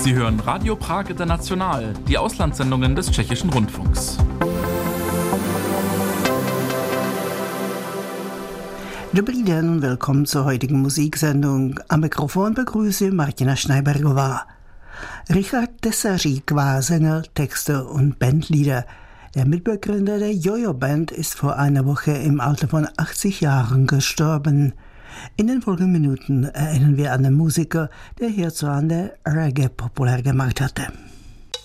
Sie hören Radio Prag International, die Auslandssendungen des Tschechischen Rundfunks. Dobrý den und willkommen zur heutigen Musiksendung. Am Mikrofon begrüße Martina Schneibergová. Richard Tesařík war Sänger, Texter und Bandleader. Der Mitbegründer der Jojo-Band ist vor einer Woche im Alter von 80 Jahren gestorben. In den folgenden Minuten erinnern wir an den Musiker, der hierzulande Reggae populär gemacht hatte.